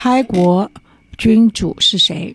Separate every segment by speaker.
Speaker 1: 开国君主是谁？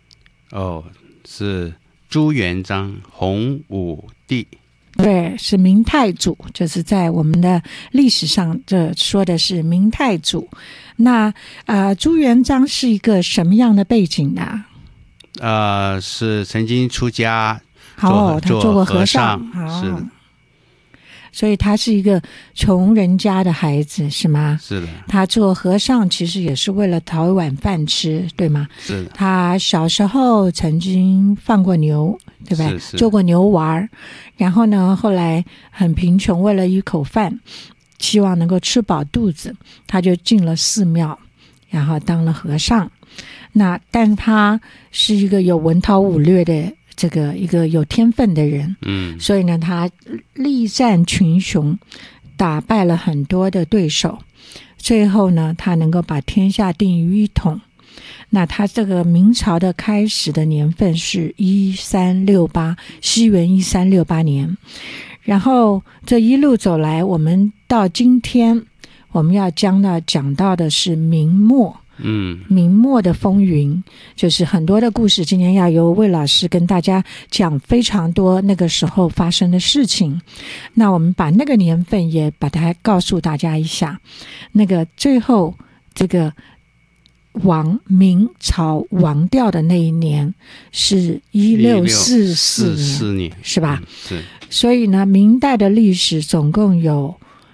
Speaker 2: 是朱元璋，洪武帝。
Speaker 1: 对，是明太祖，就是在我们的历史上这说的是明太祖。那朱元璋是一个什么样的背景呢？
Speaker 2: 是曾经出家，
Speaker 1: 他做过和尚，
Speaker 2: 是的。
Speaker 1: 所以他是一个穷人家的孩子，是吗？
Speaker 2: 是的。
Speaker 1: 他做和尚其实也是为了讨一碗饭吃，对吗？
Speaker 2: 是的。
Speaker 1: 他小时候曾经放过牛，对不对？
Speaker 2: 是
Speaker 1: 做过牛娃，然后呢，后来很贫穷，为了一口饭，希望能够吃饱肚子，他就进了寺庙，然后当了和尚。但他是一个有文韬武略的一个有天分的人，所以呢，他力战群雄，打败了很多的对手，最后呢，他能够把天下定于一统。那他这个明朝的开始的年份是1368，西元1368年，然后这一路走来，我们到今天，我们要讲到的是明末。明末的风云，就是很多的故事，今天要由魏老师跟大家讲非常多那个时候发生的事情。那我们把那个年份也把它告诉大家一下。那个最后这个明朝亡掉的那一年是1644年，是吧？
Speaker 2: 是。
Speaker 1: 所以呢，明代的历史总共有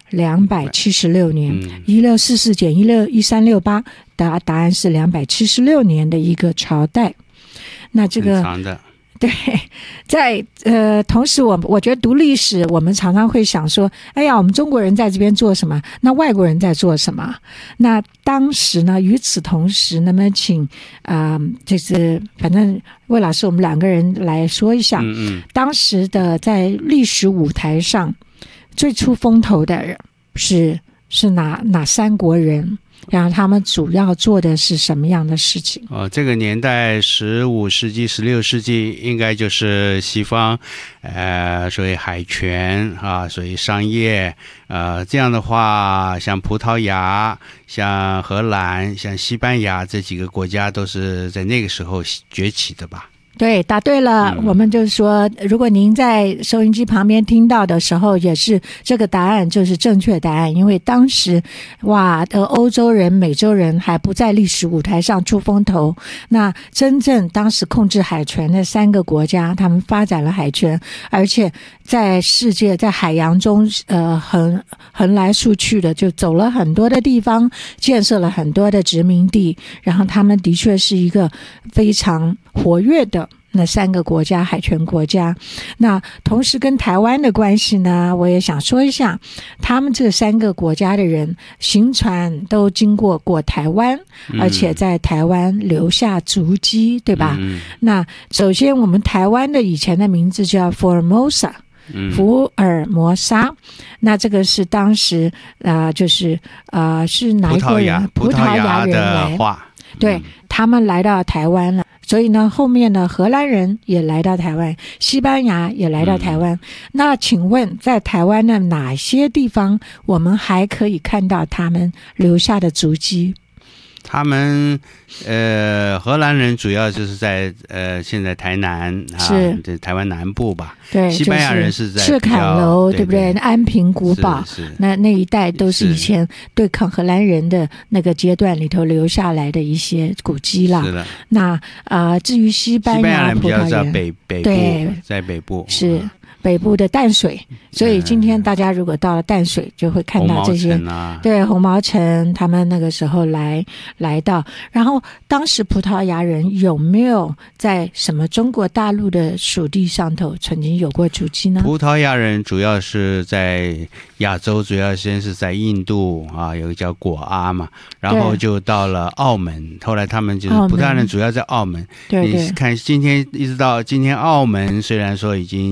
Speaker 1: 276年，1644减1368，答案是276年的一个朝代。那这个
Speaker 2: 很长的。
Speaker 1: 对，在同时我觉得读历史，我们常常会想说，哎呀，我们中国人在这边做什么？那外国人在做什么？那当时呢，与此同时，那么请就是反正魏老师我们两个人来说一下，当时的在历史舞台上最出风头的人是哪三国人？然后他们主要做的是什么样的事情？
Speaker 2: 这个年代15世纪、16世纪，应该就是西方，所谓海权啊，所以商业，这样的话，像葡萄牙、像荷兰、像西班牙这几个国家，都是在那个时候崛起的吧。
Speaker 1: 对，答对了。我们就是说，如果您在收音机旁边听到的时候，也是这个答案就是正确答案，因为当时欧洲人、美洲人还不在历史舞台上出风头，那真正当时控制海权的三个国家，他们发展了海权，而且在世界在海洋中横来竖去的，就走了很多的地方，建设了很多的殖民地，然后他们的确是一个非常活跃的那三个国家，海权国家。那同时跟台湾的关系呢，我也想说一下，他们这三个国家的人行船都经过台湾，而且在台湾留下足迹，对吧？那首先我们台湾的以前的名字叫 Formosa，福尔摩沙，那这个是当时就是是哪一国人？葡萄牙人来，对，他们来到台湾了。所以呢，后面呢，荷兰人也来到台湾，西班牙也来到台湾。那请问，在台湾的哪些地方，我们还可以看到他们留下的足迹？
Speaker 2: 他们荷兰人主要就是在现在台南
Speaker 1: 是
Speaker 2: 台湾南部吧。
Speaker 1: 对，
Speaker 2: 西班牙人是在
Speaker 1: 赤坎楼，对不对？安平古堡，那一带都是以前对抗荷兰人的那个阶段里头留下来的一些古迹啦。
Speaker 2: 是的。
Speaker 1: 那至于西班牙
Speaker 2: 人比较在北部，对，在北部
Speaker 1: 是。北部的淡水，所以今天大家如果到了淡水，就会看到这些，对，红毛城他们那个时候来到，然后当时葡萄牙人有没有在什么中国大陆的属地上头曾经有过足迹呢？
Speaker 2: 葡萄牙人主要是在亚洲，主要先是在印度有个叫果阿嘛，然后就到了澳门，后来他们就是葡萄牙人主要在澳门。
Speaker 1: 对，
Speaker 2: 你看今天一直到今天，澳门虽然说已经交换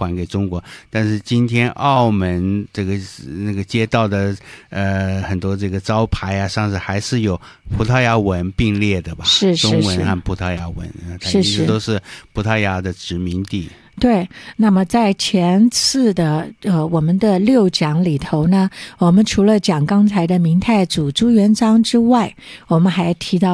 Speaker 2: 还给中国。但是今天澳门这个那个街道的很多这个招牌啊，上次还是有葡萄牙文并列的吧？
Speaker 1: 是
Speaker 2: 中文和葡萄牙文，它一直都是葡萄牙的殖民地。
Speaker 1: 对，那么在前次的我们的6讲里头呢，我们除了讲刚才的明太祖朱元璋之外，我们还提到